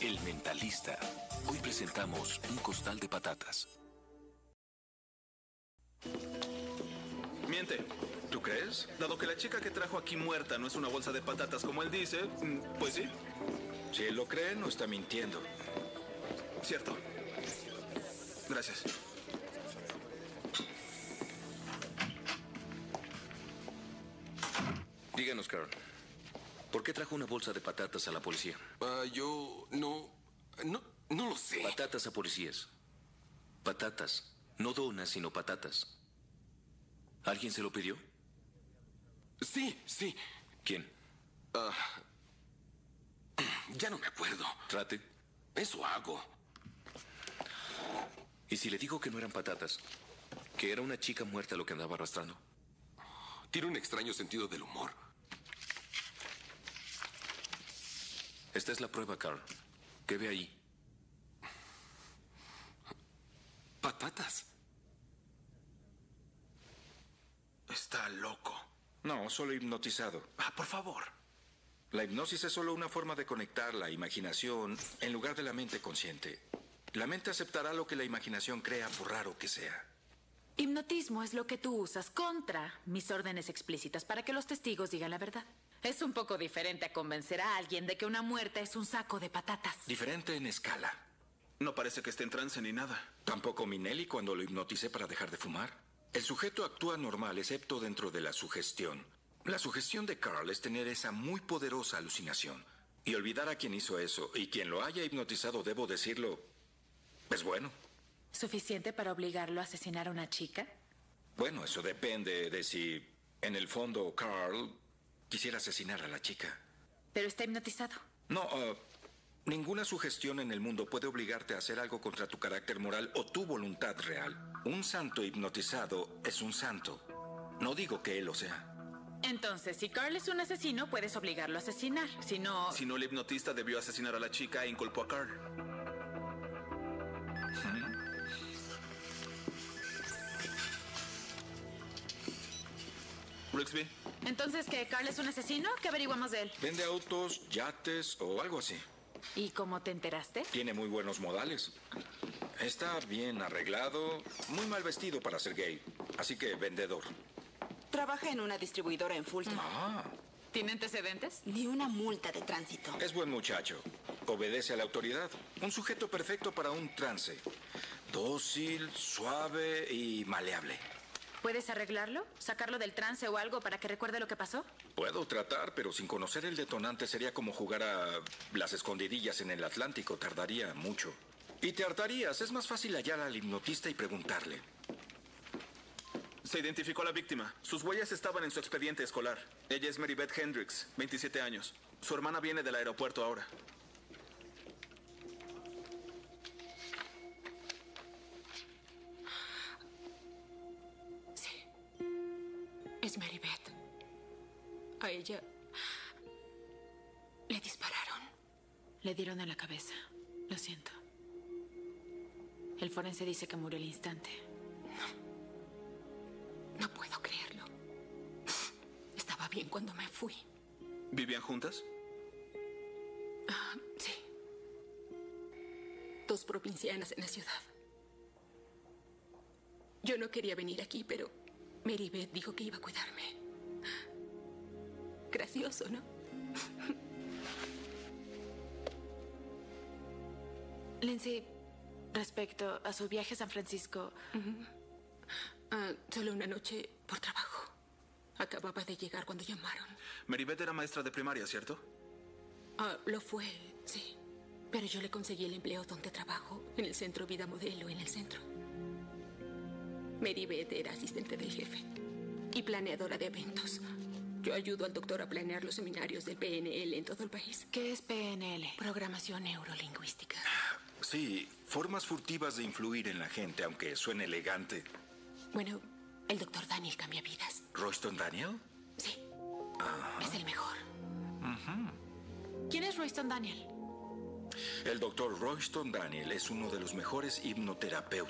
El Mentalista. Hoy presentamos Un costal de patatas. Miente. ¿Tú crees? Dado que la chica que trajo aquí muerta no es una bolsa de patatas como él dice, pues sí. Si él lo cree, no está mintiendo. Cierto. Gracias. Díganos, Carl. ¿Por qué trajo una bolsa de patatas a la policía? Yo no lo sé. Patatas a policías. Patatas. No donas, sino patatas. ¿Alguien se lo pidió? Sí. ¿Quién? Ya no me acuerdo. Trate. Eso hago. ¿Y si le digo que no eran patatas? Que era una chica muerta lo que andaba arrastrando. Tiene un extraño sentido del humor. Esta es la prueba, Carl. ¿Qué ve ahí? Patatas. Está loco. No, solo hipnotizado. Por favor. La hipnosis es solo una forma de conectar la imaginación en lugar de la mente consciente. La mente aceptará lo que la imaginación crea, por raro que sea. Hipnotismo es lo que tú usas contra mis órdenes explícitas para que los testigos digan la verdad. Es un poco diferente a convencer a alguien de que una muerta es un saco de patatas. Diferente en escala. No parece que esté en trance ni nada. Tampoco Minelli cuando lo hipnoticé para dejar de fumar. El sujeto actúa normal, excepto dentro de la sugestión. La sugestión de Carl es tener esa muy poderosa alucinación. Y olvidar a quien hizo eso. Y quien lo haya hipnotizado, debo decirlo, es bueno. ¿Suficiente para obligarlo a asesinar a una chica? Bueno, eso depende de si, en el fondo, Carl quisiera asesinar a la chica. Pero está hipnotizado. No, ninguna sugestión en el mundo puede obligarte a hacer algo contra tu carácter moral o tu voluntad real. Un santo hipnotizado es un santo. No digo que él lo sea. Entonces, si Carl es un asesino, puedes obligarlo a asesinar. Si no, el hipnotista debió asesinar a la chica e inculpó a Carl. Rigsby. Entonces, ¿que Carl es un asesino? ¿Qué averiguamos de él? Vende autos, yates o algo así. ¿Y cómo te enteraste? Tiene muy buenos modales. Está bien arreglado, muy mal vestido para ser gay. Así que vendedor. Trabaja en una distribuidora en Fulton. ¿Tiene antecedentes? Ni una multa de tránsito. Es buen muchacho. Obedece a la autoridad. Un sujeto perfecto para un trance. Dócil, suave y maleable. ¿Puedes arreglarlo? ¿Sacarlo del trance o algo para que recuerde lo que pasó? Puedo tratar, pero sin conocer el detonante sería como jugar a las escondidillas en el Atlántico. Tardaría mucho. Y te hartarías. Es más fácil hallar al hipnotista y preguntarle. Se identificó a la víctima. Sus huellas estaban en su expediente escolar. Ella es Mary Beth Hendricks, 27 años. Su hermana viene del aeropuerto ahora. Sí. Es Mary Beth. A ella le dispararon. Le dieron en la cabeza. Lo siento. El forense dice que murió al instante. No puedo creerlo. Estaba bien cuando me fui. ¿Vivían juntas? Sí. 2 provincianas en la ciudad. Yo no quería venir aquí, pero Mary Beth dijo que iba a cuidarme. Gracioso, ¿no? Lindsay, respecto a su viaje a San Francisco... Solo una noche por trabajo. Acababa de llegar cuando llamaron. Mary Beth era maestra de primaria, ¿cierto? Lo fue, sí. Pero yo le conseguí el empleo donde trabajo, en el Centro Vida Modelo, en el centro. Mary Beth era asistente del jefe y planeadora de eventos. Yo ayudo al doctor a planear los seminarios del PNL en todo el país. ¿Qué es PNL? Programación neurolingüística. Sí, formas furtivas de influir en la gente, aunque suene elegante. Bueno, el doctor Daniel cambia vidas. ¿Royston Daniel? Sí. Es el mejor. ¿Quién es Royston Daniel? El doctor Royston Daniel es uno de los mejores hipnoterapeutas